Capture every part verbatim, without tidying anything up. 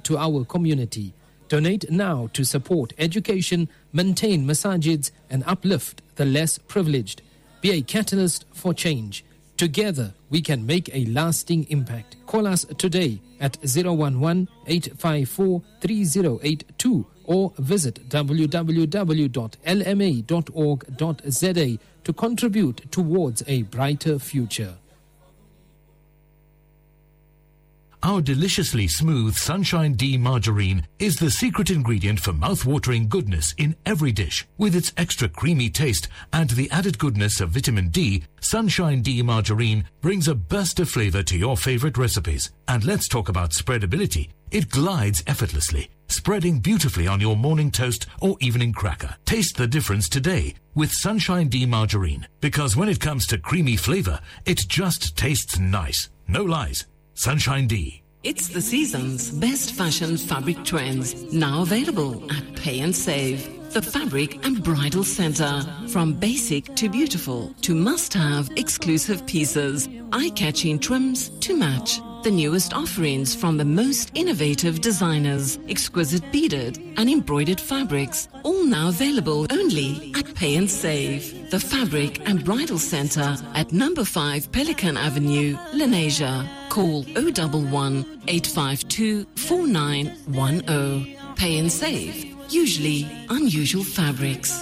to our community. Donate now to support education, maintain masajids, and uplift the less privileged. Be a catalyst for change. Together, we can make a lasting impact. Call us today at zero one one, eight five four, three zero eight two or visit w w w dot l m a dot org dot z a to contribute towards a brighter future. Our deliciously smooth Sunshine D margarine is the secret ingredient for mouth-watering goodness in every dish. With its extra creamy taste and the added goodness of vitamin D, Sunshine D margarine brings a burst of flavor to your favorite recipes. And let's talk about spreadability. It glides effortlessly, spreading beautifully on your morning toast or evening cracker. Taste the difference today with Sunshine D margarine, because when it comes to creamy flavor, it just tastes nice. No lies. Sunshine D. It's the season's best fashion fabric trends, now available at Pay and Save. The Fabric and Bridal Center. From basic to beautiful to must-have exclusive pieces, eye-catching trims to match. The newest offerings from the most innovative designers, exquisite beaded and embroidered fabrics, all now available only at Pay and Save. The Fabric and Bridal Center at number five Pelican Avenue, Lenasia. Call zero one one, eight five two, four nine one zero. Pay and Save. Usually unusual fabrics.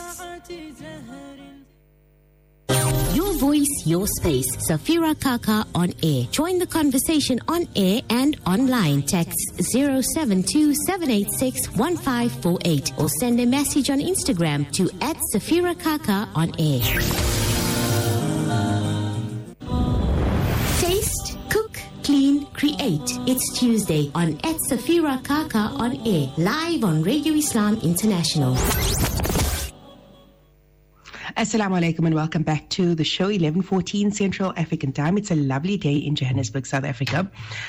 Your voice, your space. Safira Kaka on air. Join the conversation on air and online. Text zero seven two, seven eight six, one five four eight or send a message on Instagram to at Safira Kaka on air. Taste, cook, clean, create. It's Tuesday on at Safira Kaka on air. Live on Radio Islam International. Assalamu alaikum and welcome back to the show, eleven fourteen Central African Time. It's a lovely day in Johannesburg, South Africa.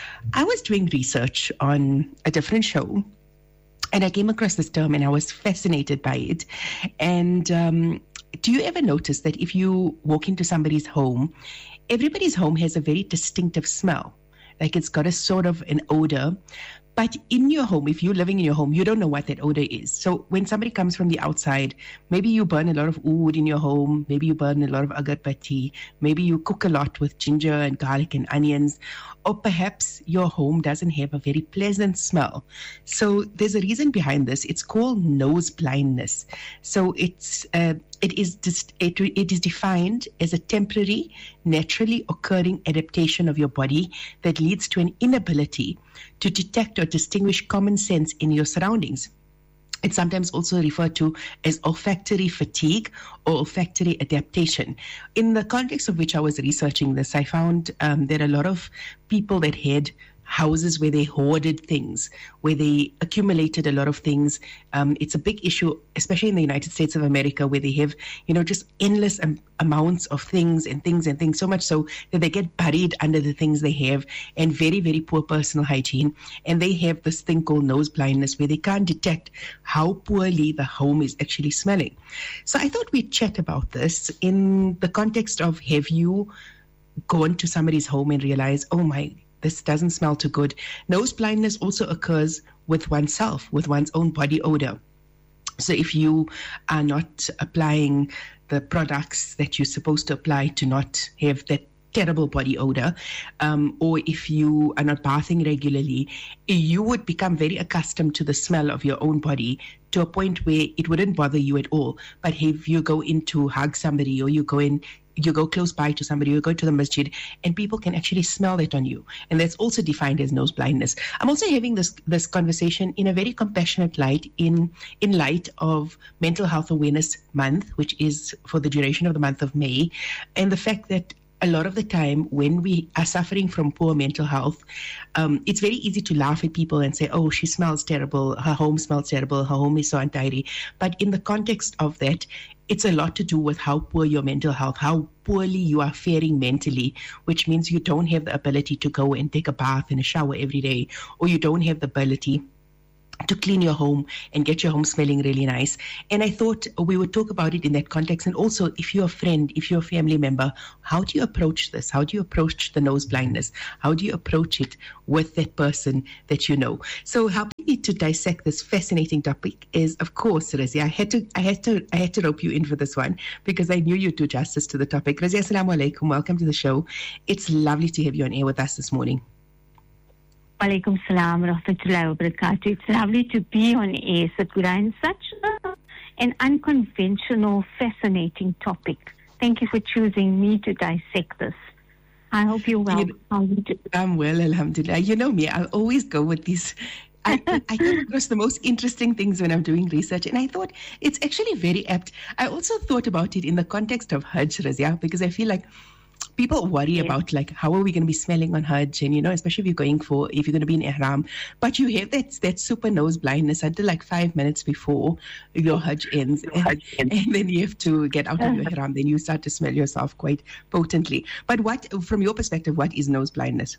I was doing research on a different show and I came across this term and I was fascinated by it. And um, do you ever notice that if you walk into somebody's home, everybody's home has a very distinctive smell? Like it's got a sort of an odor. But in your home, if you're living in your home, you don't know what that odor is. So when somebody comes from the outside, maybe you burn a lot of oud in your home, maybe you burn a lot of agarbatti, maybe you cook a lot with ginger and garlic and onions, or perhaps your home doesn't have a very pleasant smell. So there's a reason behind this. It's called nose blindness. So it's uh, it is just it, it is defined as a temporary, naturally occurring adaptation of your body that leads to an inability to detect or distinguish common sense in your surroundings. It's sometimes also referred to as olfactory fatigue or olfactory adaptation. In the context of which I was researching this, I found um, there are a lot of people that had houses where they hoarded things, where they accumulated a lot of things. Um, it's a big issue, especially in the United States of America, where they have, you know, just endless um, amounts of things and things and things, so much so that they get buried under the things they have, and very, very poor personal hygiene. And they have this thing called nose blindness, where they can't detect how poorly the home is actually smelling. So I thought we'd chat about this in the context of, have you gone to somebody's home and realized, oh my, this doesn't smell too good. Nose blindness also occurs with oneself, with one's own body odor. So if you are not applying the products that you're supposed to apply to not have that terrible body odor, um, or if you are not bathing regularly, you would become very accustomed to the smell of your own body to a point where it wouldn't bother you at all. But if you go in to hug somebody, or you go in you go close by to somebody, you go to the masjid, and people can actually smell that on you. And that's also defined as nose blindness. I'm also having this this conversation in a very compassionate light, in, in light of Mental Health Awareness Month, which is for the duration of the month of May, and the fact that a lot of the time when we are suffering from poor mental health, um, it's very easy to laugh at people and say, oh, she smells terrible, her home smells terrible, her home is so untidy. But in the context of that, it's a lot to do with how poor your mental health, how poorly you are faring mentally, which means you don't have the ability to go and take a bath and a shower every day, or you don't have the ability to clean your home and get your home smelling really nice. And I thought we would talk about it in that context. And also, if you're a friend, if you're a family member, how do you approach this? How do you approach the nose blindness? How do you approach it with that person that you know? So helping me me to dissect this fascinating topic is, of course, Razia. I had to, I had to, I had to rope you in for this one because I knew you'd do justice to the topic. Razia, assalamu alaikum. Welcome to the show. It's lovely to have you on air with us this morning. Alaikum salam wa rahmatullahi wa barakatuh. It's lovely to be on air, Sakura, and such a, an unconventional, fascinating topic. Thank you for choosing me to dissect this. I hope you're well. You know, I'm well, alhamdulillah. You know me, I'll always go with these. I, I come across the most interesting things when I'm doing research, and I thought it's actually very apt. I also thought about it in the context of Hajj, Razia, because I feel like people worry yeah. about like how are we going to be smelling on Hajj, and you know, especially if you're going for if you're going to be in ihram, but you have that that super nose blindness until like five minutes before your Hajj ends, and, and then you have to get out of your ihram. Then you start to smell yourself quite potently. But what, from your perspective, what is nose blindness?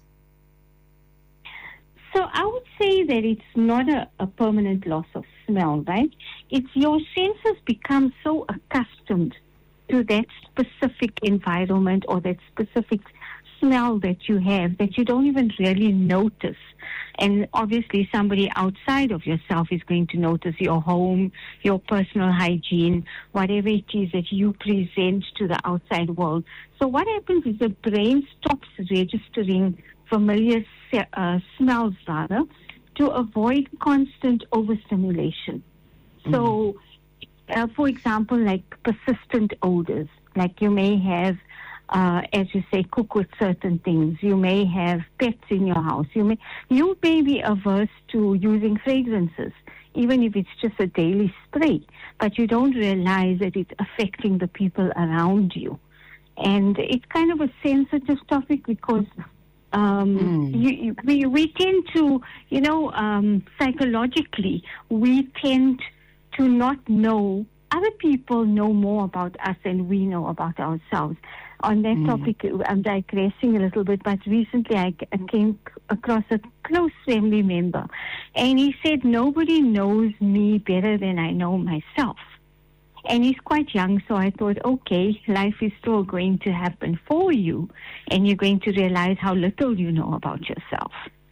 So I would say that it's not a, a permanent loss of smell, right? It's your senses become so accustomed to that specific environment or that specific smell that you have that you don't even really notice. And obviously somebody outside of yourself is going to notice your home, your personal hygiene, whatever it is that you present to the outside world. So what happens is the brain stops registering familiar uh, smells rather to avoid constant overstimulation. Mm-hmm. So Uh, for example, like persistent odors, like you may have, uh, as you say, cook with certain things. You may have pets in your house. You may you may be averse to using fragrances, even if it's just a daily spray, but you don't realize that it's affecting the people around you. And it's kind of a sensitive topic because um, mm. you, you, we, we tend to, you know, um, psychologically, we tend to not know, other people know more about us than we know about ourselves. On that mm. topic, I'm digressing a little bit, but recently I, I came across a close family member, and he said, nobody knows me better than I know myself. And he's quite young, so I thought, okay, life is still going to happen for you, and you're going to realize how little you know about yourself.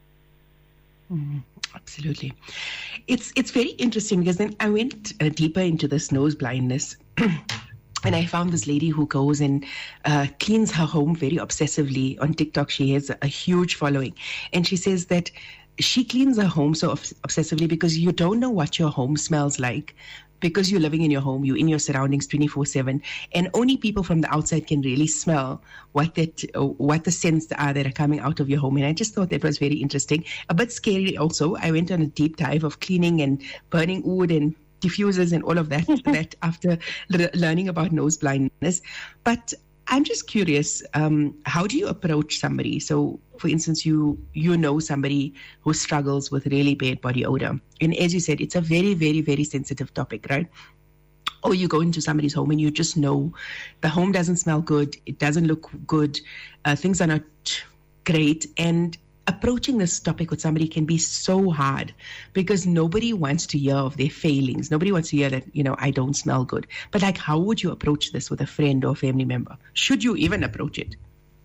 Mm. Absolutely. It's it's very interesting because then I went uh, deeper into this nose blindness and I found this lady who goes and uh, cleans her home very obsessively. On TikTok, she has a huge following. And she says that she cleans her home so obs- obsessively because you don't know what your home smells like. Because you're living in your home, you're in your surroundings twenty-four seven, and only people from the outside can really smell what that, uh, what the scents are that are coming out of your home. And I just thought that was very interesting. A bit scary also. I went on a deep dive of cleaning and burning wood and diffusers and all of that, that after l- learning about nose blindness. But I'm just curious, um, how do you approach somebody? So, for instance, you you know somebody who struggles with really bad body odor. And as you said, it's a very, very, very sensitive topic, right? Or you go into somebody's home and you just know the home doesn't smell good, it doesn't look good, uh, things are not great. And approaching this topic with somebody can be so hard because nobody wants to hear of their failings. Nobody wants to hear that, you know, I don't smell good. But like, how would you approach this with a friend or family member? Should you even approach it?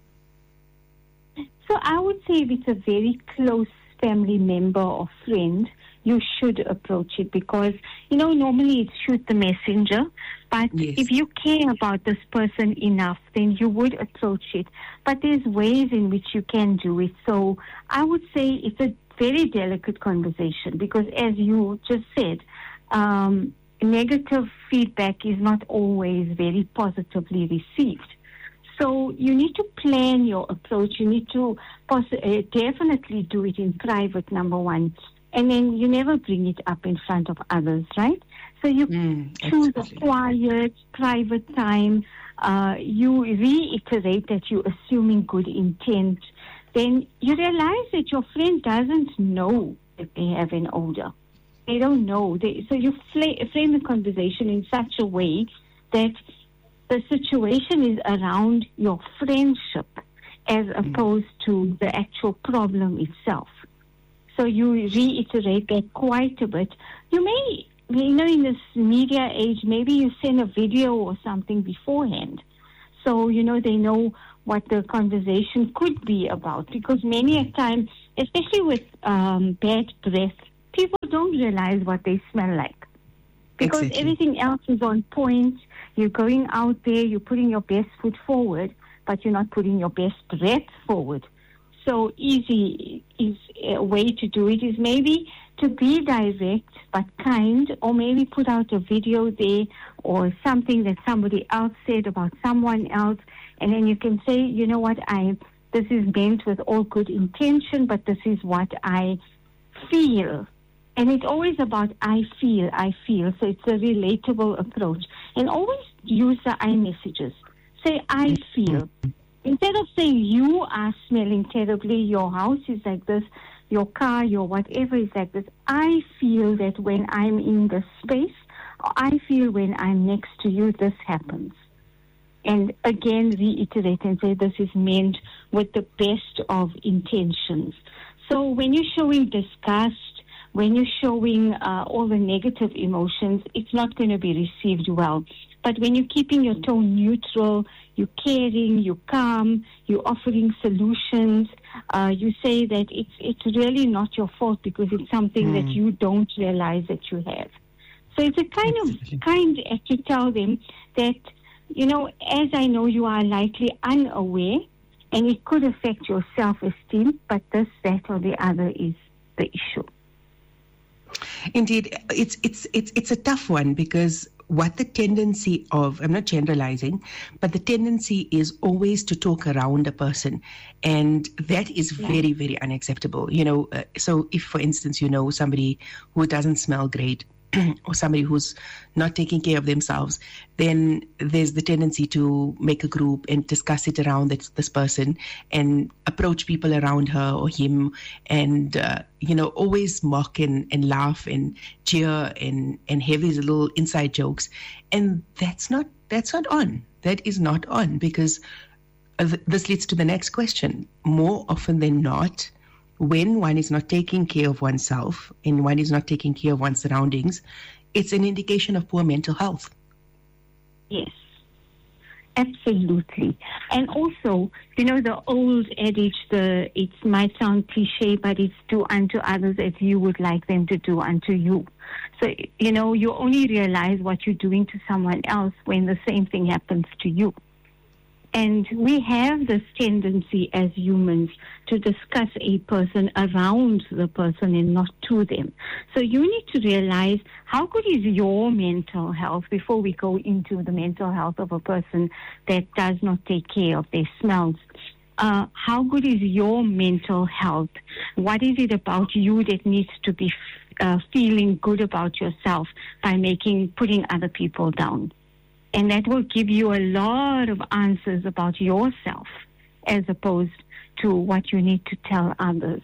So I would say if it's a very close family member or friend, you should approach it because, you know, normally it's shoot the messenger. But yes. if you care about this person enough, then you would approach it. But there's ways in which you can do it. So I would say it's a very delicate conversation because, as you just said, um, negative feedback is not always very positively received. So you need to plan your approach. You need to poss- uh, definitely do it in private, number one. And then you never bring it up in front of others, right? So you mm, choose absolutely. a quiet, private time. Uh, you reiterate that you're assuming good intent. Then you realize that your friend doesn't know that they have an odor. They don't know. They, so you fl- frame the conversation in such a way that the situation is around your friendship as mm. opposed to the actual problem itself. So you reiterate that quite a bit. You may, you know, in this media age, maybe you send a video or something beforehand. So, you know, they know what the conversation could be about. Because many a time, especially with um, bad breath, people don't realize what they smell like. Because Exactly. everything else is on point. You're going out there, you're putting your best foot forward, but you're not putting your best breath forward. So easy is a way to do it is maybe to be direct but kind, or maybe put out a video there or something that somebody else said about someone else, and then you can say, you know what, I this is meant with all good intention, but this is what I feel. And it's always about I feel, I feel. So it's a relatable approach. And always use the I messages. Say, I feel. Instead of saying you are smelling terribly, your house is like this, your car, your whatever is like this, I feel that when I'm in this space, or I feel when I'm next to you, this happens. And again, reiterate and say this is meant with the best of intentions. So when you're showing disgust, when you're showing uh, all the negative emotions, it's not going to be received well. But when you're keeping your tone neutral, you're caring, you're calm, you're offering solutions, uh, you say that it's it's really not your fault because it's something mm. that you don't realize that you have. So it's a kind of kind act to tell them that, you know, as I know you are likely unaware and it could affect your self-esteem, but this, that, or the other is the issue. Indeed, it's it's it's it's a tough one because what the tendency of, I'm not generalizing, but the tendency is always to talk around a person, and that is yeah. very, very unacceptable. You know, uh, so if, for instance, you know somebody who doesn't smell great, or somebody who's not taking care of themselves, then there's the tendency to make a group and discuss it around this, this person and approach people around her or him and, uh, you know, always mock and, and laugh and cheer and, and have these little inside jokes. And that's not, that's not on. That is not on because this leads to the next question. More often than not, when one is not taking care of oneself and one is not taking care of one's surroundings, it's an indication of poor mental health. Yes, absolutely. And also, you know, the old adage, the it might sound cliche, but it's do unto others as you would like them to do unto you. So, you know, you only realize what you're doing to someone else when the same thing happens to you. And we have this tendency as humans to discuss a person around the person and not to them. So you need to realize how good is your mental health before we go into the mental health of a person that does not take care of their smells. Uh, how good is your mental health? What is it about you that needs to be uh, feeling good about yourself by making putting other people down? And that will give you a lot of answers about yourself as opposed to what you need to tell others.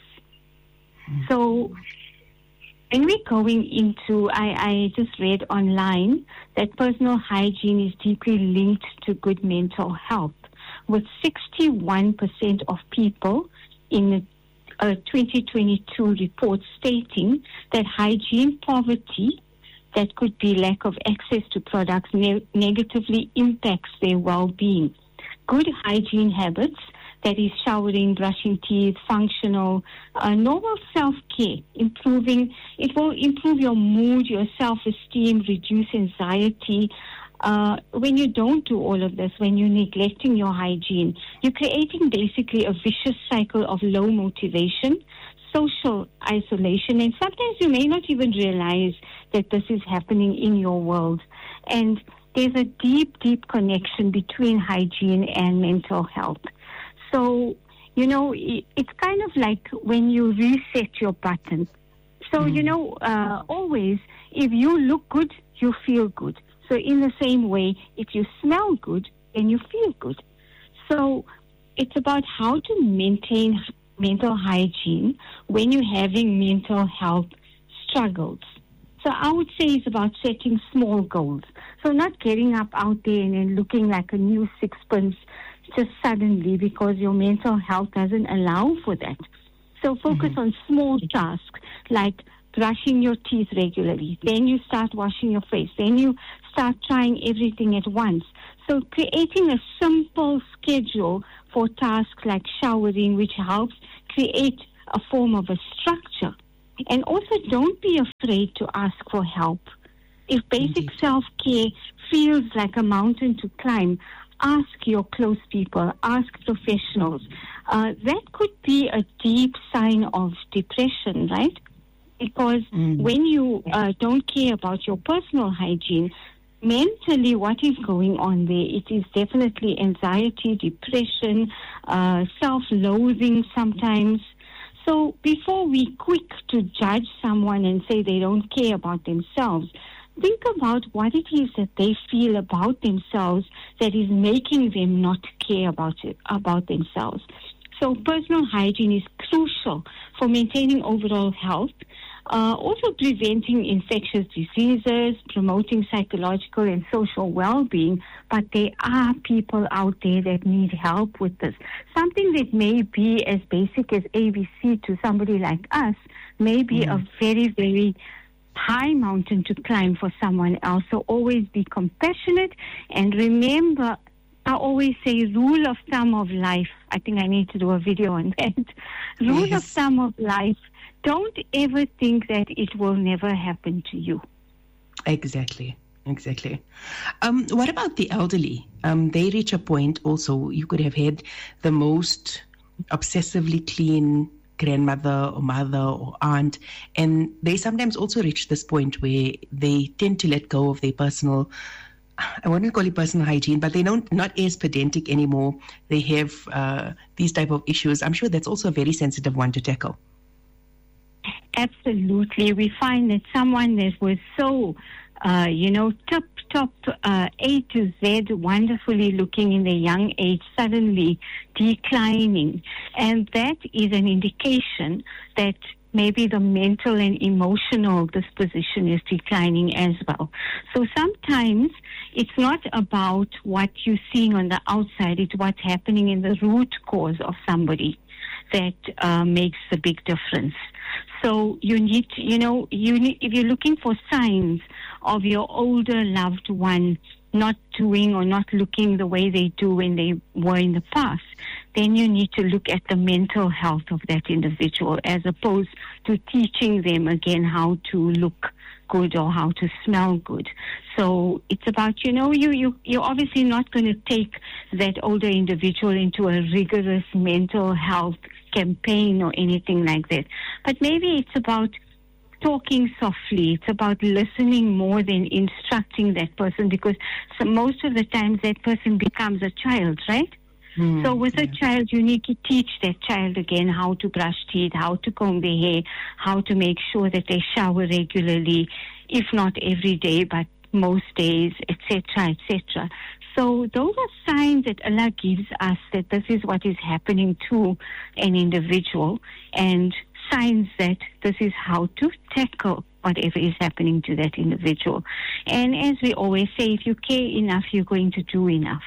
Mm. So when we're going into, I, I just read online that personal hygiene is deeply linked to good mental health, with sixty-one percent of people in a twenty twenty-two report stating that hygiene poverty, that could be lack of access to products, ne- negatively impacts their well-being. Good hygiene habits, that is showering, brushing teeth, functional, uh, normal self-care, improving, it will improve your mood, your self-esteem, reduce anxiety. Uh, when you don't do all of this, when you're neglecting your hygiene, you're creating basically a vicious cycle of low motivation, social isolation, and sometimes you may not even realize that this is happening in your world. And there's a deep, deep connection between hygiene and mental health. So, you know, it's kind of like when you reset your button. So, mm-hmm. you know, uh, always, if you look good, you feel good. So in the same way, if you smell good, then you feel good. So it's about how to maintain mental hygiene when you're having mental health struggles. So I would say it's about setting small goals. So not getting up out there and then looking like a new sixpence just suddenly because your mental health doesn't allow for that. So focus mm-hmm. on small tasks like brushing your teeth regularly. Then you start washing your face. Then you start trying everything at once. So creating a simple schedule for tasks like showering, which helps create a form of a structure And also, don't be afraid to ask for help. If basic Indeed. self-care feels like a mountain to climb, ask your close people, ask professionals. Uh, that could be a deep sign of depression, right? Because mm. when you uh, don't care about your personal hygiene, mentally what is going on there, it is definitely anxiety, depression, uh, self-loathing sometimes. So before we quick to judge someone and say they don't care about themselves, think about what it is that they feel about themselves that is making them not care about it, about themselves. So personal hygiene is crucial for maintaining overall health, uh, also preventing infectious diseases, promoting psychological and social well-being. But there are people out there that need help with this. Something that may be as basic as A B C to somebody like us may be mm. a very, very high mountain to climb for someone else. So always be compassionate, and remember, I always say rule of thumb of life. I think I need to do a video on that. Rule yes. of thumb of life. Don't ever think that it will never happen to you. Exactly. Exactly. Um, what about the elderly? Um, they reach a point also, you could have had the most obsessively clean grandmother or mother or aunt, and they sometimes also reach this point where they tend to let go of their personal, I wouldn't call it personal hygiene, but they don't not as pedantic anymore. They have uh, these type of issues. I'm sure that's also a very sensitive one to tackle. Absolutely. We find that someone that was so, uh, you know, top, top uh, A to Z, wonderfully looking in their young age, suddenly declining. And that is an indication that maybe the mental and emotional disposition is declining as well. So sometimes it's not about what you're seeing on the outside, it's what's happening in the root cause of somebody that uh, makes a big difference. So you need, to, you know, you need, if you're looking for signs of your older loved one not doing or not looking the way they do when they were in the past, then you need to look at the mental health of that individual as opposed to teaching them again how to look good or how to smell good. So it's about, you know, you, you, you're obviously not going to take that older individual into a rigorous mental health campaign or anything like that. But maybe it's about talking softly. It's about listening more than instructing that person, because so most of the times that person becomes a child, right? Mm, so with yeah. a child, you need to teach that child again how to brush teeth, how to comb their hair, how to make sure that they shower regularly, if not every day, but most days, et cetera, et cetera. So those are signs that Allah gives us that this is what is happening to an individual, and signs that this is how to tackle whatever is happening to that individual. And as we always say, if you care enough, you're going to do enough.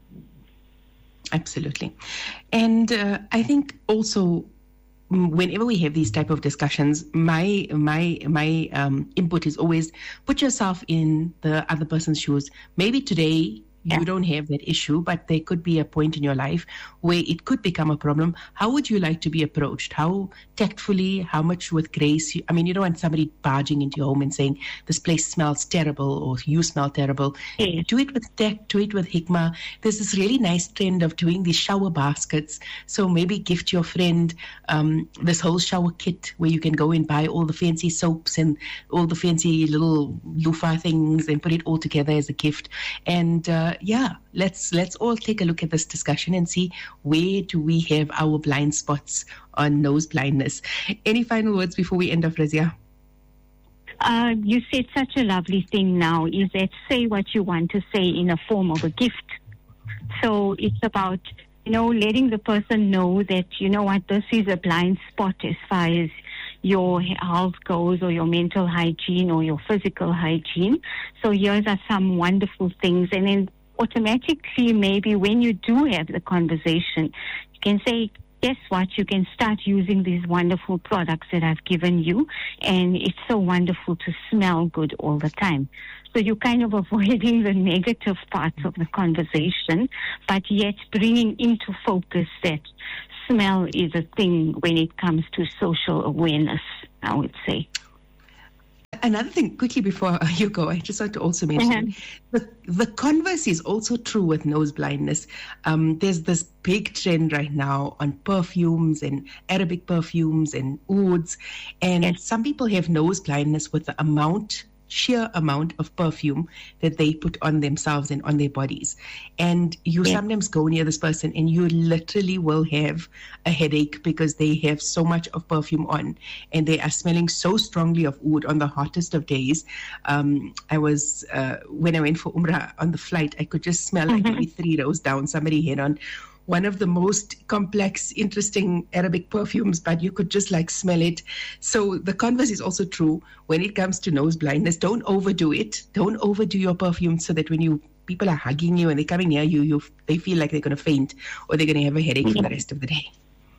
Absolutely. And uh, I think also whenever we have these type of discussions, my my my um, input is always put yourself in the other person's shoes. Maybe today you don't have that issue, but there could be a point in your life where it could become a problem. How would you like to be approached? How tactfully, how much with grace? You, I mean, you don't want somebody barging into your home and saying, this place smells terrible or you smell terrible. Yes. Do it with tact, do it with hikmah. There's this really nice trend of doing these shower baskets. So maybe gift your friend um, this whole shower kit where you can go and buy all the fancy soaps and all the fancy little loofah things and put it all together as a gift. And uh, yeah, let's let's all take a look at this discussion and see where do we have our blind spots on nose blindness. Any final words before we end off, Razia? Uh, you said such a lovely thing now, is that say what you want to say in a form of a gift. So it's about, you know, letting the person know that, you know what, this is a blind spot as far as your health goes, or your mental hygiene, or your physical hygiene. So here's are some wonderful things. And then automatically, maybe when you do have the conversation, you can say, guess what, you can start using these wonderful products that I've given you, and it's so wonderful to smell good all the time. So you're kind of avoiding the negative parts of the conversation, but yet bringing into focus that smell is a thing when it comes to social awareness, I would say. Another thing, quickly before you go, I just want to also mention Mm-hmm. the, the converse is also true with nose blindness. Um, there's this big trend right now on perfumes and Arabic perfumes and ouds, and Yes. some people have nose blindness with the amount, sheer amount of perfume that they put on themselves and on their bodies. And you Yes. sometimes go near this person and you literally will have a headache because they have so much of perfume on and they are smelling so strongly of oud on the hottest of days. Um, I was, uh, when I went for Umrah on the flight, I could just smell like maybe three rows down somebody had on one of the most complex, interesting Arabic perfumes, but you could just like smell it. So the converse is also true when it comes to nose blindness. Don't overdo it. Don't overdo your perfume so that when you people are hugging you and they're coming near you, you they feel like they're going to faint or they're going to have a headache for the rest of the day.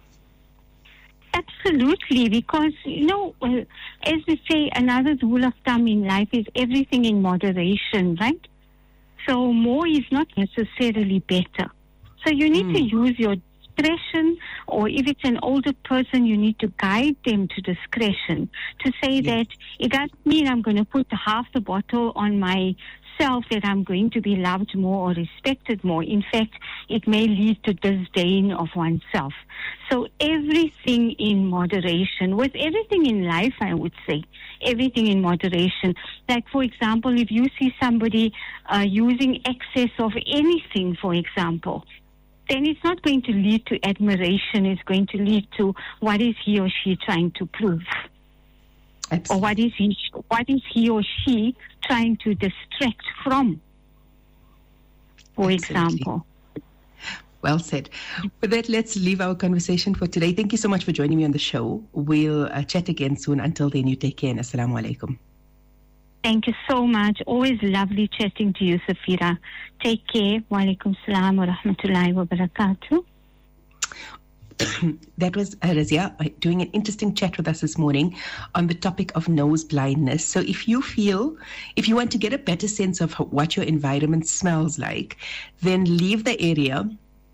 Absolutely, because, you know, well, as we say, another rule of thumb in life is everything in moderation, right? So more is not necessarily better. So you need to use your discretion, or if it's an older person, you need to guide them to discretion to say that it doesn't mean I'm going to put half the bottle on myself that I'm going to be loved more or respected more. In fact, it may lead to disdain of oneself. So everything in moderation, with everything in life, I would say, everything in moderation. Like, for example, if you see somebody uh, using excess of anything, for example, then it's not going to lead to admiration. It's going to lead to what is he or she trying to prove, Absolutely. or what is he, what is he or she trying to distract from, for Absolutely. example. Well said. With that, let's leave our conversation for today. Thank you so much for joining me on the show. We'll uh, chat again soon. Until then, you take care and assalamu alaikum. Thank you so much. Always lovely chatting to you, Safira. Take care. Wa alaikum salam wa rahmatullahi wa barakatuh. That was uh, Razia uh, doing an interesting chat with us this morning on the topic of nose blindness. So if you feel, if you want to get a better sense of how, what your environment smells like, then leave the area,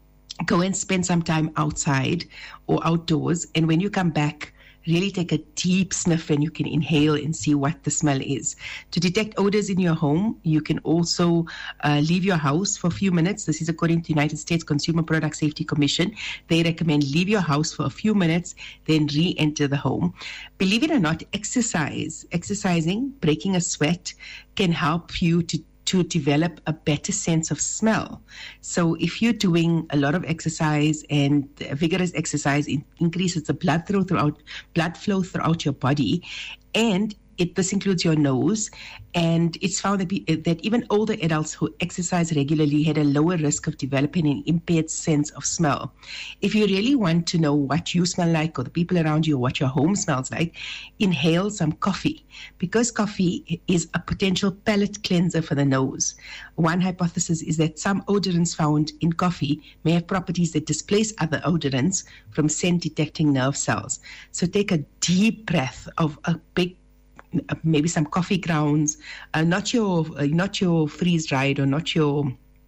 go and spend some time outside or outdoors. And when you come back, really take a deep sniff and you can inhale and see what the smell is. To detect odors in your home, you can also uh, leave your house for a few minutes. This is according to the United States Consumer Product Safety Commission. They recommend leave your house for a few minutes, then re-enter the home. Believe it or not, exercise, exercising, breaking a sweat can help you to to develop a better sense of smell. So if you're doing a lot of exercise and vigorous exercise, it increases the blood flow throughout blood flow throughout your body, and it this includes your nose. And it's found that, be, that even older adults who exercise regularly had a lower risk of developing an impaired sense of smell. If you really want to know what you smell like or the people around you or what your home smells like, inhale some coffee, because coffee is a potential palate cleanser for the nose. One hypothesis is that some odorants found in coffee may have properties that displace other odorants from scent detecting nerve cells. So take a deep breath of a big maybe some coffee grounds, uh, not your uh, not your freeze dried or not your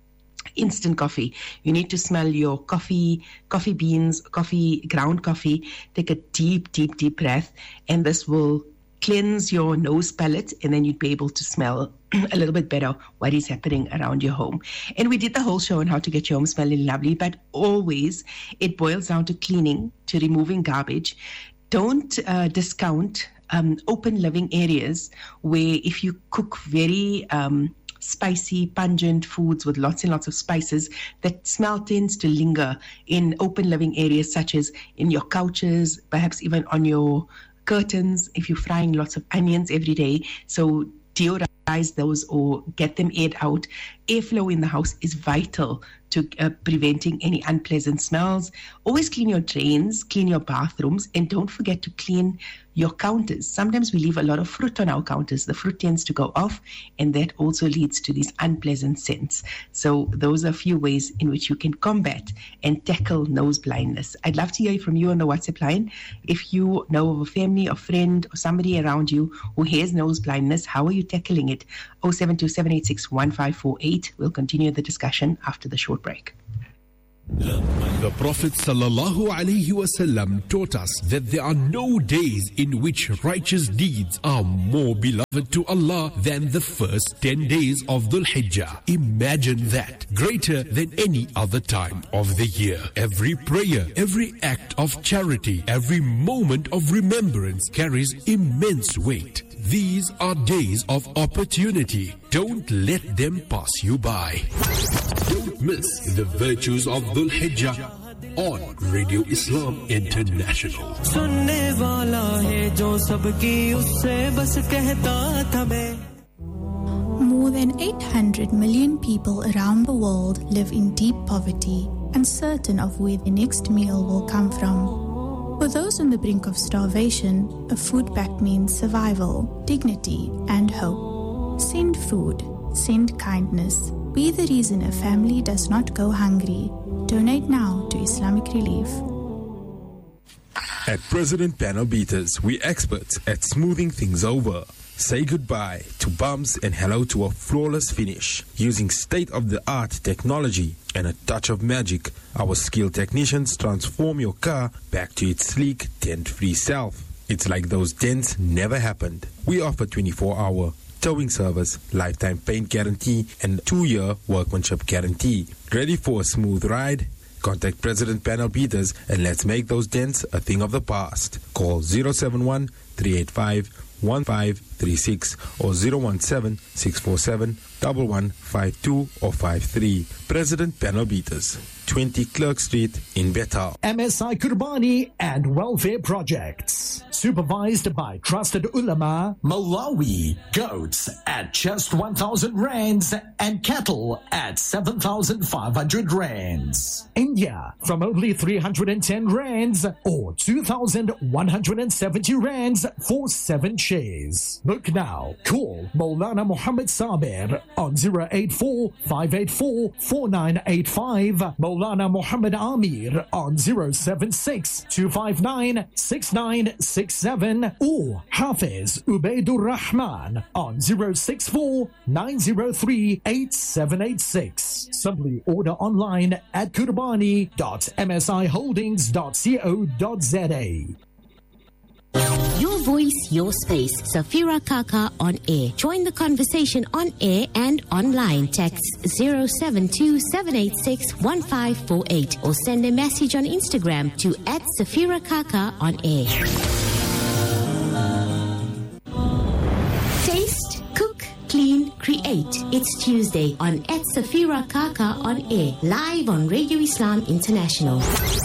instant coffee. You need to smell your coffee, coffee beans, coffee, ground coffee. Take a deep, deep, deep breath, and this will cleanse your nose palate, and then you'd be able to smell a little bit better what is happening around your home. And we did the whole show on how to get your home smelling lovely, but always it boils down to cleaning, to removing garbage. Don't uh, discount Um, open living areas where if you cook very um, spicy, pungent foods with lots and lots of spices, that smell tends to linger in open living areas such as in your couches, perhaps even on your curtains if you're frying lots of onions every day. So deodorize those or get them aired out. Airflow in the house is vital to uh, preventing any unpleasant smells. Always clean your drains, clean your bathrooms, and don't forget to clean your counters. Sometimes we leave a lot of fruit on our counters. The fruit tends to go off, and that also leads to these unpleasant scents. So those are a few ways in which you can combat and tackle nose blindness. I'd love to hear from you on the WhatsApp line. If you know of a family or friend or somebody around you who has nose blindness, how are you tackling it? oh seven two seven eight six one five four eight. We'll continue the discussion after the short break. The Prophet sallallahu alaihi wasallam taught us that there are no days in which righteous deeds are more beloved to Allah than the first ten days of Dhul Hijjah. Imagine that, greater than any other time of the year. Every prayer, every act of charity, every moment of remembrance carries immense weight. These are days of opportunity. Don't let them pass you by. Don't miss the virtues of Dhul Hijjah on Radio Islam International. More than eight hundred million people around the world live in deep poverty, uncertain of where the next meal will come from. For those on the brink of starvation, a food pact means survival, dignity, and hope. Send food, send kindness. Be the reason a family does not go hungry. Donate now to Islamic Relief. At President Panel Beaters, we're experts at smoothing things over. Say goodbye to bumps and hello to a flawless finish. Using state-of-the-art technology and a touch of magic, our skilled technicians transform your car back to its sleek, dent-free self. It's like those dents never happened. We offer twenty-four hour towing service, lifetime paint guarantee, and two-year workmanship guarantee. Ready for a smooth ride? Contact President Panel Beaters and let's make those dents a thing of the past. Call zero seven one, three eight five, one five three six or zero one seven, six four seven, one one five two or five three. President Panel Beaters, twenty Clerk Street in Betal. M S I Kurbani and Welfare Projects. Supervised by trusted ulama. Malawi, goats at just one thousand rands and cattle at seven thousand five hundred rands. India, from only three hundred ten rands or two thousand one hundred seventy rands for seven shares. Book now. Call Maulana Muhammad Sabir on zero eight four, five eight four, four nine eight five. Maulana Muhammad Amir on zero seven six, two five nine, six nine six seven or Hafiz Ubaidur Rahman on zero six four, nine zero three, eight seven eight six. Simply order online at kurbani dot m s i holdings dot co dot z a. Your voice, your space. Safira Kaka on air. Join the conversation on air and online. Text zero seven two, seven eight six, one five four eight or send a message on Instagram to at Safira Kaka on air. Taste, cook, clean, create. It's Tuesday on at Safira Kaka on air. Live on Radio Islam International.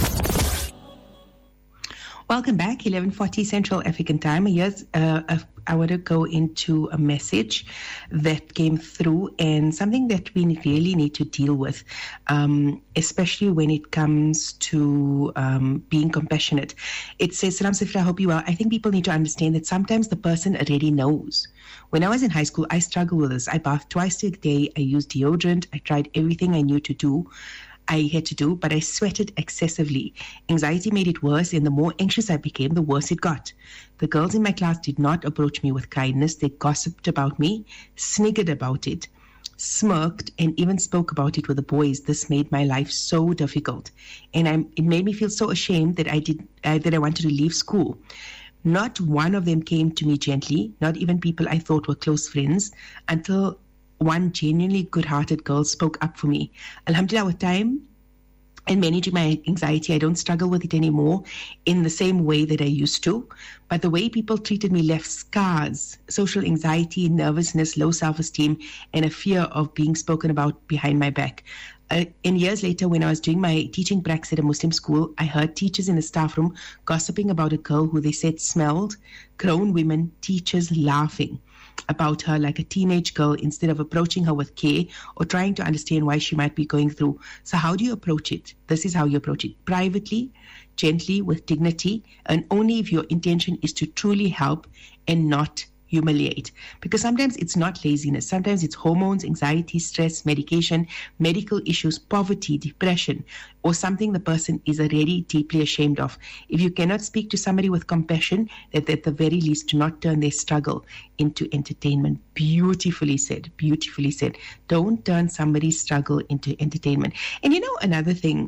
Welcome back, eleven forty Central African Time. Here's, uh, a, I want to go into a message that came through and something that we really need to deal with, um, especially when it comes to um, being compassionate. It says, Salam Sifra, I hope you well. I think people need to understand that sometimes the person already knows. When I was in high school, I struggled with this. I bathed twice a day. I used deodorant. I tried everything I knew to do. I had to do, but I sweated excessively. Anxiety made it worse, and the more anxious I became, the worse it got. The girls in my class did not approach me with kindness. They gossiped about me, sniggered about it, smirked, and even spoke about it with the boys. This made my life so difficult, and I, it made me feel so ashamed that I did uh, that I wanted to leave school. Not one of them came to me gently, not even people I thought were close friends, until one genuinely good-hearted girl spoke up for me. Alhamdulillah, with time and managing my anxiety, I don't struggle with it anymore in the same way that I used to. But the way people treated me left scars: social anxiety, nervousness, low self-esteem, and a fear of being spoken about behind my back. Uh, and years later, when I was doing my teaching practice at a Muslim school, I heard teachers in the staff room gossiping about a girl who they said smelled, grown women, teachers laughing about her like a teenage girl instead of approaching her with care or trying to understand why she might be going through. So how do you approach it? This is how you approach it: privately, gently, with dignity, and only if your intention is to truly help and not humiliate. Because sometimes it's not laziness. Sometimes it's hormones, anxiety, stress, medication, medical issues, poverty, depression, or something the person is already deeply ashamed of. If you cannot speak to somebody with compassion, that at the very least do not turn their struggle into entertainment. Beautifully said, beautifully said. Don't turn somebody's struggle into entertainment. And you know, another thing,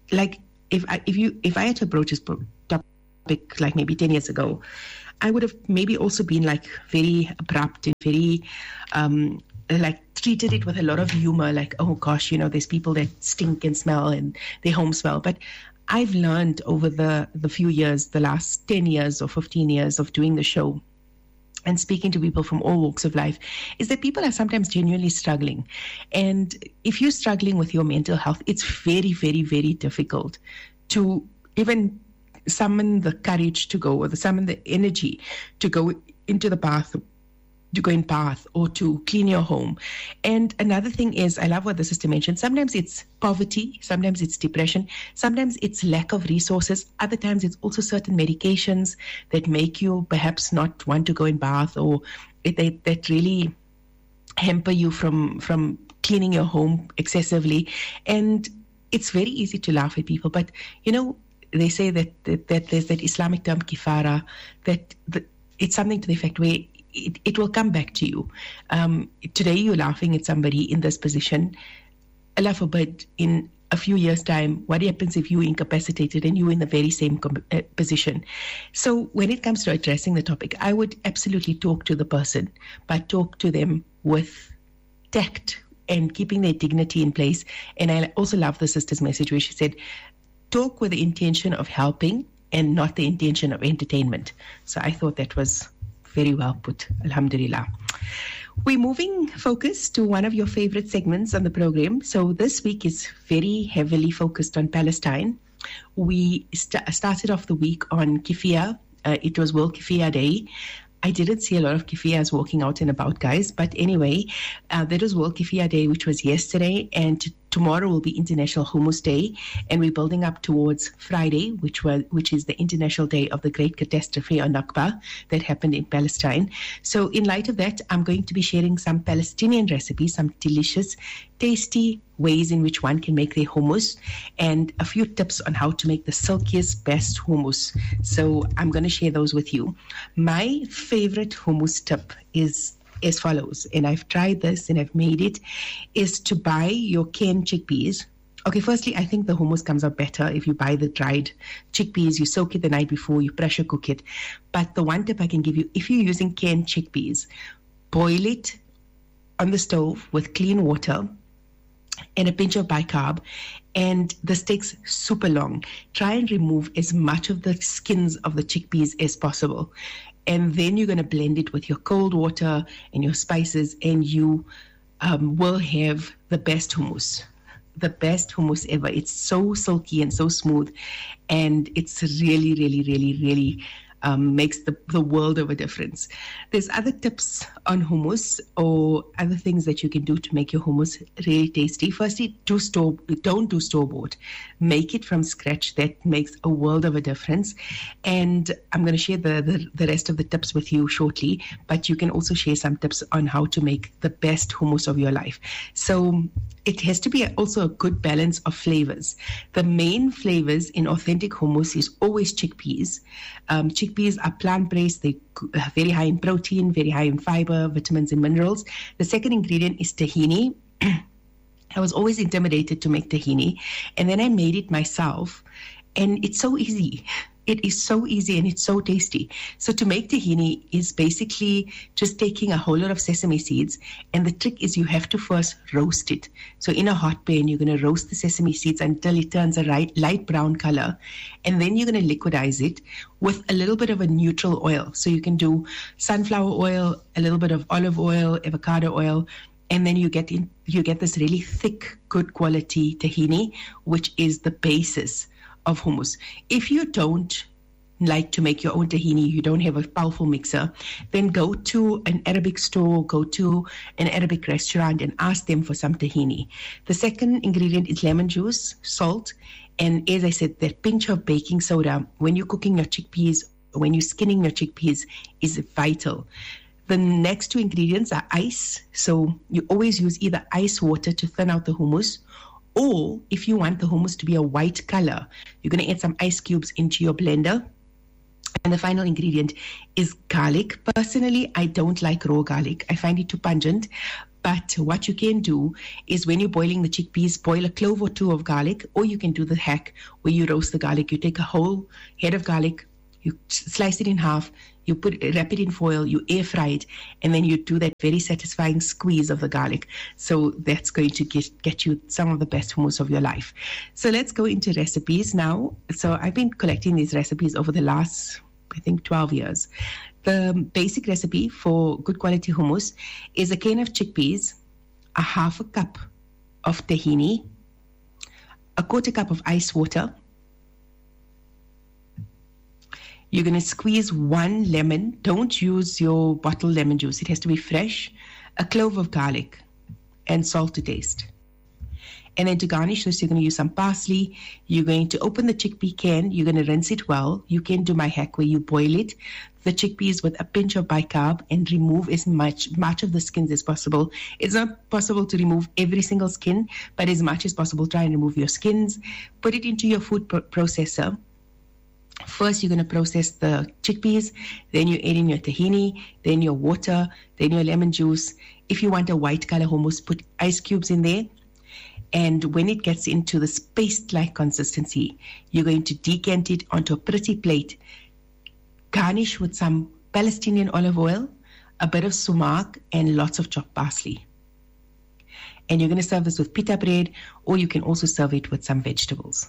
like if I, if you if I had to approach this topic like maybe ten years ago, I would have maybe also been like very abrupt and very um, like treated it with a lot of humor, like, oh gosh, you know, there's people that stink and smell and their home smell. But I've learned over the, the few years, the last ten years or fifteen years of doing the show and speaking to people from all walks of life, is that people are sometimes genuinely struggling. And if you're struggling with your mental health, it's very, very, very difficult to even summon the courage to go, or the summon the energy to go into the bath, to go in bath, or to clean your home. And another thing is, I love what the sister mentioned, sometimes it's poverty, sometimes it's depression, sometimes it's lack of resources, other times it's also certain medications that make you perhaps not want to go in bath, or it, they, that really hamper you from, from cleaning your home excessively. And it's very easy to laugh at people, but you know, they say that, that, that there's that Islamic term kifara, that the, it's something to the effect where it, it will come back to you. Um, today you're laughing at somebody in this position. Allah forbid, in a few years' time, what happens if you're incapacitated and you're in the very same com- uh, position? So when it comes to addressing the topic, I would absolutely talk to the person, but talk to them with tact and keeping their dignity in place. And I also love the sister's message where she said, talk with the intention of helping and not the intention of entertainment. So I thought that was very well put. Alhamdulillah. We're moving focus to one of your favorite segments on the program. So this week is very heavily focused on Palestine. We st- started off the week on Kifia. Uh, it was World Kifia Day. I didn't see a lot of Kifias walking out and about, guys. But anyway, uh, that was World Kifia Day, which was yesterday. And t- tomorrow will be International Hummus Day. And we're building up towards Friday, which was which is the International Day of the Great Catastrophe or Nakba that happened in Palestine. So in light of that, I'm going to be sharing some Palestinian recipes, some delicious, tasty ways in which one can make their hummus, and a few tips on how to make the silkiest, best hummus. So I'm going to share those with you. My favorite hummus tip is as follows, and I've tried this and I've made it, is to buy your canned chickpeas. Okay, firstly, I think the hummus comes out better if you buy the dried chickpeas, you soak it the night before, you pressure cook it. But the one tip I can give you, if you're using canned chickpeas, boil it on the stove with clean water and a pinch of bicarb, and this takes super long. Try and remove as much of the skins of the chickpeas as possible. And then you're going to blend it with your cold water and your spices, and you um, will have the best hummus. The best hummus ever. It's so silky and so smooth, and it's really, really, really, really um, makes the, the world of a difference. There's other tips on hummus or other things that you can do to make your hummus really tasty. Firstly, do store, don't do store-bought. Make it from scratch. That makes a world of a difference. And I'm going to share the, the, the rest of the tips with you shortly, but you can also share some tips on how to make the best hummus of your life. So it has to be also a good balance of flavors. The main flavors in authentic hummus is always chickpeas. Um, chickpeas are plant-based. They're very high in protein, very high in fiber, vitamins and minerals. The second ingredient is tahini. I was always intimidated to make tahini, and then I made it myself, and it's so easy. It is so easy and it's so tasty. So to make tahini is basically just taking a whole lot of sesame seeds, and the trick is you have to first roast it. So in a hot pan, you're going to roast the sesame seeds until it turns a light, light brown color, and then you're going to liquidize it with a little bit of a neutral oil. So you can do sunflower oil, a little bit of olive oil, avocado oil, and then you get in, you get this really thick, good quality tahini, which is the basis of hummus. If you don't like to make your own tahini, you don't have a powerful mixer, then go to an Arabic store, go to an Arabic restaurant and ask them for some tahini. The second ingredient is lemon juice, salt, and as I said, that pinch of baking soda when you're cooking your chickpeas, when you're skinning your chickpeas, is vital. The next two ingredients are ice. So you always use either ice water to thin out the hummus, or if you want the hummus to be a white color, you're going to add some ice cubes into your blender. And the final ingredient is garlic. Personally, I don't like raw garlic. I find it too pungent. But what you can do is when you're boiling the chickpeas, boil a clove or two of garlic, or you can do the hack where you roast the garlic. You take a whole head of garlic, you slice it in half, you put wrap it in foil, you air fry it, and then you do that very satisfying squeeze of the garlic. So that's going to get, get you some of the best hummus of your life. So let's go into recipes now. So I've been collecting these recipes over the last, I think, twelve years. The basic recipe for good quality hummus is a can of chickpeas, a half a cup of tahini, a quarter cup of ice water. You're going to squeeze one lemon. Don't use your bottled lemon juice. It has to be fresh. A clove of garlic and salt to taste. And then to garnish this, you're going to use some parsley. You're going to open the chickpea can. You're going to rinse it well. You can do my hack where you boil it, the chickpeas with a pinch of bicarb, and remove as much, much of the skins as possible. It's not possible to remove every single skin, but as much as possible, try and remove your skins. Put it into your food pro- processor. First, you're going to process the chickpeas, then you add in your tahini, then your water, then your lemon juice. If you want a white color hummus, put ice cubes in there. And when it gets into this paste-like consistency, you're going to decant it onto a pretty plate, garnish with some Palestinian olive oil, a bit of sumac, and lots of chopped parsley. And you're going to serve this with pita bread, or you can also serve it with some vegetables.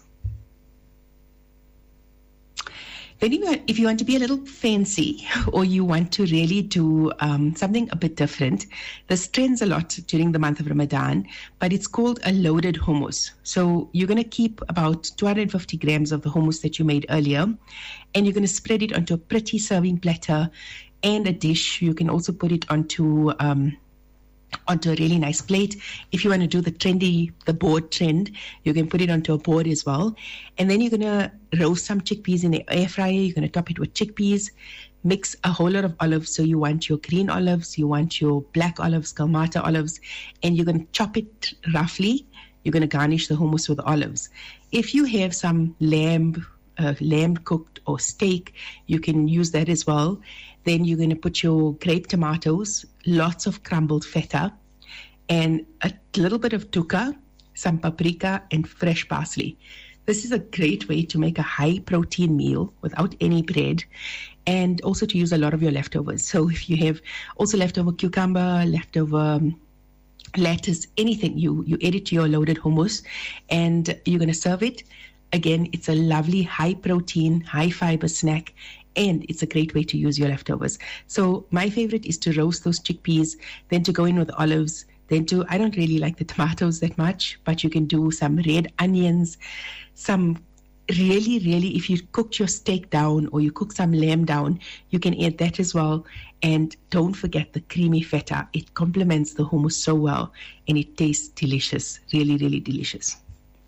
Then if you, want, if you want to be a little fancy, or you want to really do um, something a bit different, this trends a lot during the month of Ramadan, but it's called a loaded hummus. So you're going to keep about two hundred fifty grams of the hummus that you made earlier, and you're going to spread it onto a pretty serving platter and a dish. You can also put it onto um, onto a really nice plate. If you want to do the trendy, the board trend, you can put it onto a board as well. And then you're going to roast some chickpeas in the air fryer. You're going to top it with chickpeas. Mix a whole lot of olives. So you want your green olives, you want your black olives, Kalamata olives, and you're going to chop it roughly. You're going to garnish the hummus with olives. If you have some lamb, uh, lamb cooked or steak, you can use that as well. Then you're going to put your grape tomatoes, lots of crumbled feta, and a little bit of tukka, some paprika, and fresh parsley. This is a great way to make a high-protein meal without any bread, and also to use a lot of your leftovers. So if you have also leftover cucumber, leftover um, lettuce, anything, you, you add it to your loaded hummus, and you're going to serve it. Again, it's a lovely high-protein, high-fiber snack, and it's a great way to use your leftovers. So my favorite is to roast those chickpeas, then to go in with olives, then to, I don't really like the tomatoes that much, but you can do some red onions, some really, really, if you cooked your steak down or you cook some lamb down, you can add that as well. And don't forget the creamy feta. It complements the hummus so well, and it tastes delicious, really, really delicious.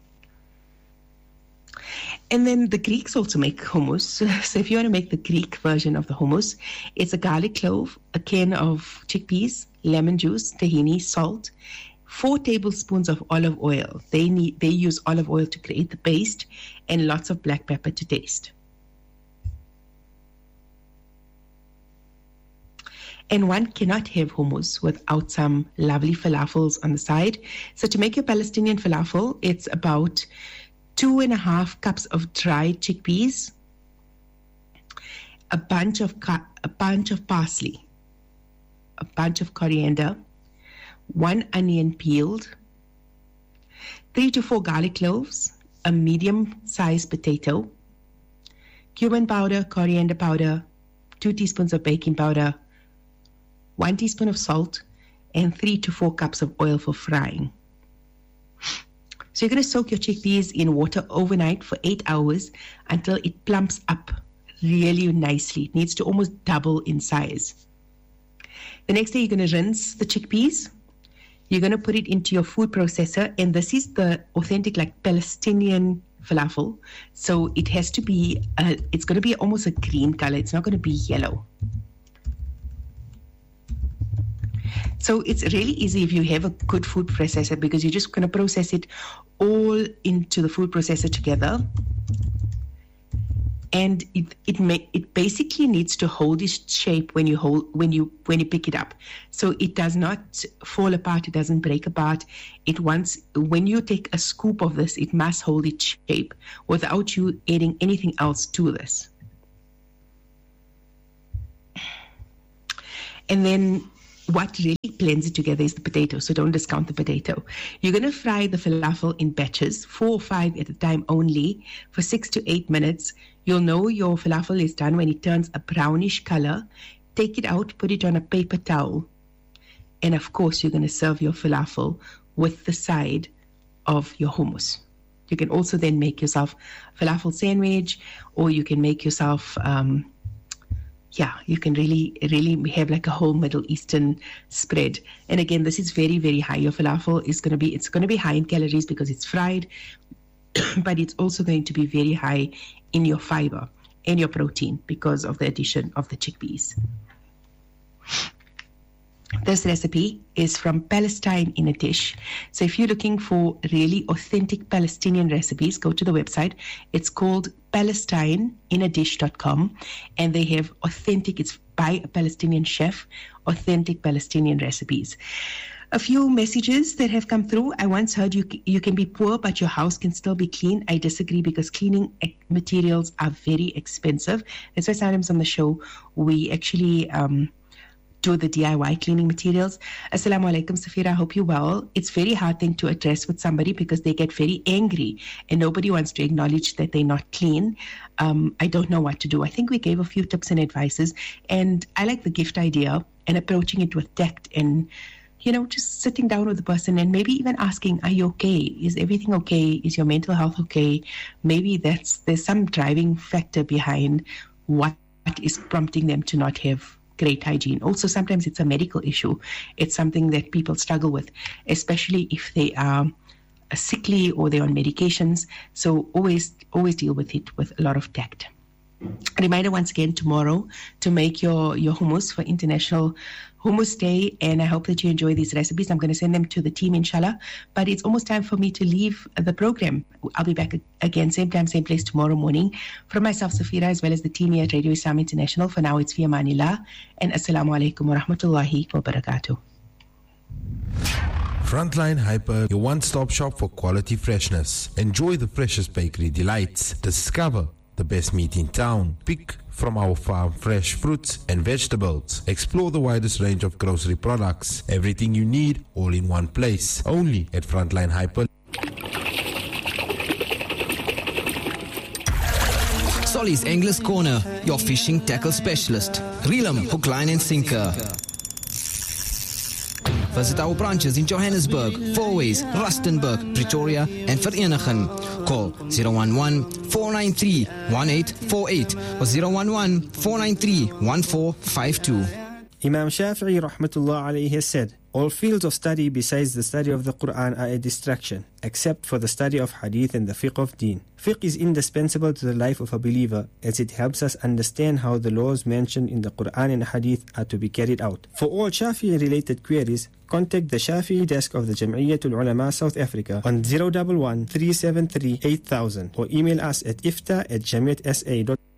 And then the Greeks also make hummus. So if you want to make the Greek version of the hummus, it's a garlic clove, a can of chickpeas, lemon juice, tahini, salt, four tablespoons of olive oil. They need they use olive oil to create the paste, and lots of black pepper to taste. And one cannot have hummus without some lovely falafels on the side. So to make your Palestinian falafel, it's about two and a half cups of dried chickpeas, a bunch of a bunch of parsley, a bunch of coriander, one onion peeled, three to four garlic cloves, a medium-sized potato, cumin powder, coriander powder, two teaspoons of baking powder, one teaspoon of salt, and three to four cups of oil for frying. So you're going to soak your chickpeas in water overnight for eight hours until it plumps up really nicely. It needs to almost double in size. The next day, you're going to rinse the chickpeas. You're going to put it into your food processor. And this is the authentic, like, Palestinian falafel. So it has to be, uh, it's going to be almost a green color. It's not going to be yellow. So it's really easy if you have a good food processor, because you're just going to process it all into the food processor together. and it it may, it basically needs to hold its shape when you hold when you when you pick it up, so it does not fall apart, it doesn't break apart. It wants, when you take a scoop of this, it must hold its shape without you adding anything else to this. And then what really blends it together is the potato, so don't discount the potato. You're going to fry the falafel in batches, four or five at a time only, for six to eight minutes. You'll know your falafel is done when it turns a brownish color. Take it out, put it on a paper towel, and of course you're going to serve your falafel with the side of your hummus. You can also then make yourself a falafel sandwich, or you can make yourself... Um, Yeah, you can really, really have like a whole Middle Eastern spread. And again, this is very, very high. Your falafel is going to be, it's going to be high in calories because it's fried, but it's also going to be very high in your fiber and your protein because of the addition of the chickpeas. This recipe is from Palestine in a Dish. So if you're looking for really authentic Palestinian recipes, go to the website. It's called palestine in a dish dot com, and they have authentic, it's by a Palestinian chef, authentic Palestinian recipes. A few messages that have come through. I once heard you you can be poor, but your house can still be clean. I disagree, because cleaning materials are very expensive. That's why sometimes on the show we actually... Um, do the D I Y cleaning materials. Assalamu alaikum, Safira. I hope you're well. It's very hard thing to address with somebody because they get very angry and nobody wants to acknowledge that they're not clean. Um, I don't know what to do. I think we gave a few tips and advices, and I like the gift idea and approaching it with tact and, you know, just sitting down with the person and maybe even asking, are you okay? Is everything okay? Is your mental health okay? Maybe that's there's some driving factor behind what is prompting them to not have great hygiene. Also, sometimes it's a medical issue. It's something that people struggle with, especially if they are sickly or they're on medications. So always, always deal with it with a lot of tact. A reminder once again tomorrow to make your, your hummus for International Hummus Day, and I hope that you enjoy these recipes. I'm going to send them to the team, inshallah, but it's almost time for me to leave the program. I'll be back again, same time, same place tomorrow morning. From myself, Safira, as well as the team here at Radio Islam International, for now it's fi amanillah, and assalamu alaikum wa rahmatullahi wa barakatuh. Frontline Hyper, your one-stop shop for quality freshness. Enjoy the freshest bakery delights. Discover the best meat in town. Pick from our farm fresh fruits and vegetables. Explore the widest range of grocery products. Everything you need, all in one place. Only at Frontline Hyper. Solly's Anglers Corner, your fishing tackle specialist. Reel 'em, hook, line and sinker. Visit our branches in Johannesburg, Fourways, Rustenburg, Pretoria and Vereeniging. Call zero one one, four nine three, one eight four eight or zero one one, four nine three, one four five two. Imam Shafi'i rahmatullah alayhi has said, all fields of study besides the study of the Quran are a distraction, except for the study of hadith and the fiqh of deen. Fiqh is indispensable to the life of a believer as it helps us understand how the laws mentioned in the Quran and hadith are to be carried out. For all Shafi'i related queries, contact the Shafi'i desk of the Jam'iyyatul Ulama South Africa on zero one one, three seven three, eight thousand or email us at ifta at jamiyat s a dot com.